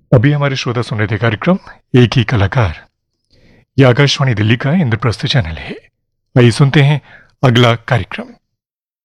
अभी हमारे श्रोता सुन रहे थे कार्यक्रम एक ही कलाकार। यह आकाशवाणी दिल्ली का इंद्रप्रस्थ चैनल है। आइए सुनते हैं अगला कार्यक्रम।